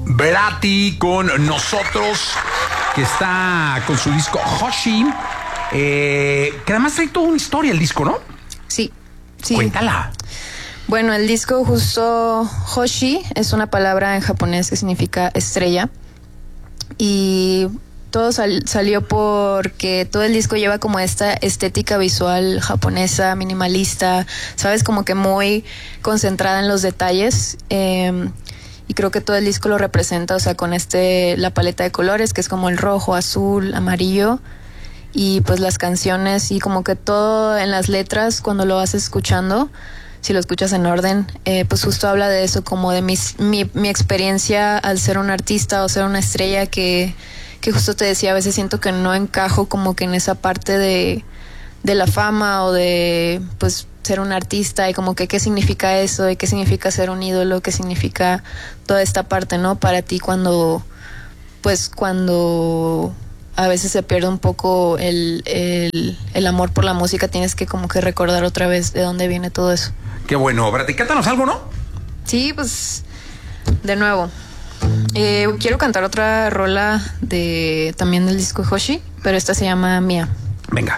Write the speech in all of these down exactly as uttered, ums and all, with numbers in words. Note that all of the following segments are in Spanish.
Bratti con nosotros, que está con su disco Hoshi, eh, que además trae toda una historia el disco, ¿no? Sí, sí. Cuéntala. Bueno, el disco justo Hoshi es una palabra en japonés que significa estrella. Y todo sal, salió porque todo el disco lleva como esta estética visual japonesa, minimalista, ¿sabes? Como que muy concentrada en los detalles. Eh, y creo que todo el disco lo representa, o sea, con este, la paleta de colores, que es como el rojo, azul, amarillo. Y pues las canciones y como que todo en las letras, cuando lo vas escuchando, si lo escuchas en orden, eh, pues justo habla de eso, como de mis, mi, mi experiencia al ser un artista o ser una estrella que, que justo te decía, a veces siento que no encajo como que en esa parte de, de la fama o de pues ser un artista y como que qué significa eso y qué significa ser un ídolo, qué significa toda esta parte, ¿no? Para ti cuando, pues cuando a veces se pierde un poco el, el, el amor por la música, tienes que como que recordar otra vez de dónde viene todo eso. Qué bueno, Bratti, cántanos algo, ¿no? Sí, pues, de nuevo. Eh, quiero cantar otra rola de también del disco Hoshi, pero esta se llama Mía. Venga.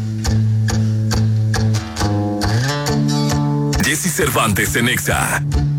Jessy Cervantes en Exa.